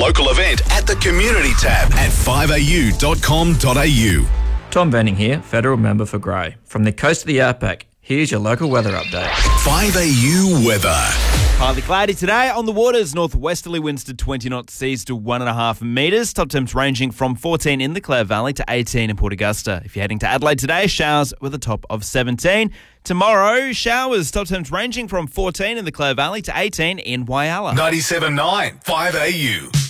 local event at the Community tab at 5au.com.au. Tom Venning here, Federal Member for Grey. From the coast of the outback, here's your local weather update. 5au weather. Partly cloudy today on the waters. Northwesterly winds to 20 knot, seas to 1.5 metres. Top temps ranging from 14 in the Clare Valley to 18 in Port Augusta. If you're heading to Adelaide today, showers with a top of 17. Tomorrow, showers. Top temps ranging from 14 in the Clare Valley to 18 in Whyalla. 97.9 5au.